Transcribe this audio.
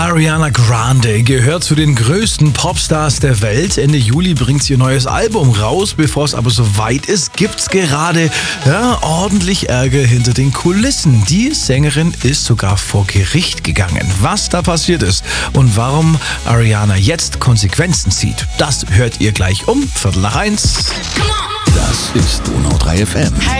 Ariana Grande gehört zu den größten Popstars der Welt. Ende Juli bringt sie ihr neues Album raus. Bevor es aber soweit ist, gibt's gerade ordentlich Ärger hinter den Kulissen. Die Sängerin ist sogar vor Gericht gegangen. Was da passiert ist und warum Ariana jetzt Konsequenzen zieht, das hört ihr gleich um 1:15. Das ist Donau 3 FM.